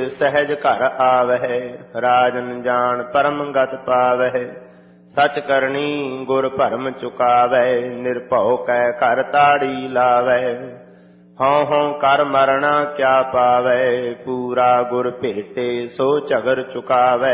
सहज घर आवै। राजन जान परम गत पावै। सच करनी गुर भरम चुकावै। निर्भउ कै घर ताड़ी लावै। हौं हौं कर मरना क्या पावै। पूरा गुर भेटे सो झगर चुकावै।